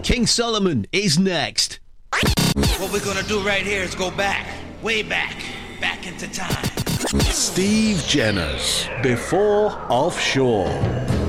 King Solomon is next. What we're gonna do right here is go back, way back into time. Steve Jenner's Before Offshore.